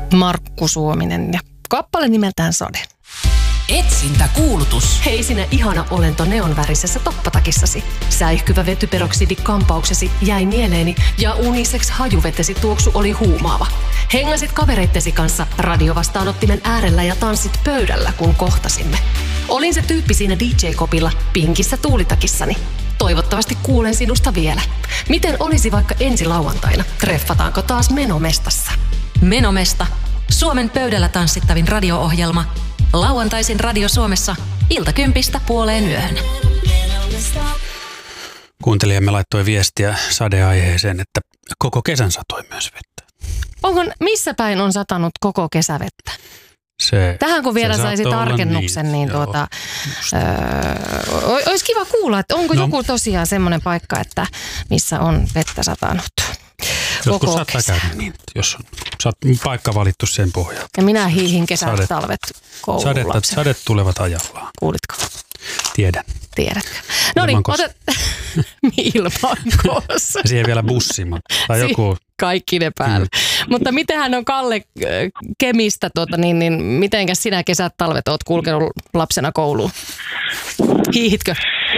Markku Suominen ja kappale nimeltään Sade. Etsintäkuulutus. Hei sinä ihana olento neonvärisessä toppatakissasi. Säihkyvä vetyperoksidi-kampauksesi jäi mieleeni ja unisex hajuvetesi tuoksu oli huumaava. Hengasit kavereittesi kanssa radiovastaanottimen äärellä ja tanssit pöydällä, kun kohtasimme. Olin se tyyppi siinä DJ-kopilla pinkissä tuulitakissani. Toivottavasti kuulen sinusta vielä. Miten olisi vaikka ensi lauantaina? Treffataanko taas Menomestassa? Menomesta. Suomen pöydällä tanssittavin radio-ohjelma. Lauantaisin Radio Suomessa 10:00–12:00. Kuuntelijamme laittoi viestiä sadeaiheeseen, että koko kesän satoi myös vettä. Missä päin on satanut koko kesävettä? Tähän kun vielä saisi tarkennuksen, niin olisi kiva kuulla, että onko joku tosiaan semmoinen paikka, että missä on vettä satanut. Joskus saattaa käydä niin, jos on paikka valittu sen pohjalta. Ja minä hiihin kesät, talvet koululapsena. Sadet tulevat ajallaan. Kuulitko? Tiedän. Tiedätkö? No niin, ilman koossa. Ja siihen vielä bussi, tai joku. Kaikki ne päällä. Mutta mitenhän on Kalle Kemistä, mitenkäs sinä kesät, talvet oot kulkenut lapsena kouluun? Hiihitkö?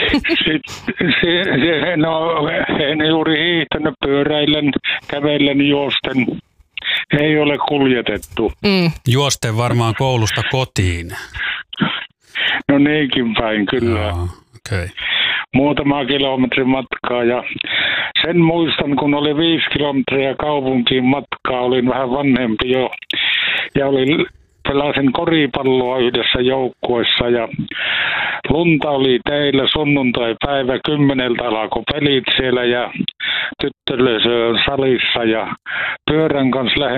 En juuri hiihtänyt, pyöräillen, kävellen, juosten. Ei ole kuljetettu. Juosten varmaan koulusta kotiin. No niinkin päin, kyllä. Okay. Muutama kilometrin matkaa ja sen muistan, kun oli 5 kilometriä kaupunkiin matkaa, olin vähän vanhempi jo ja pelasin koripalloa yhdessä joukkueessa ja lunta oli teillä sunnuntai-päivä 10:00 alkoi pelit siellä ja tyttöyleisö salissa ja pyörän kanssa lähdin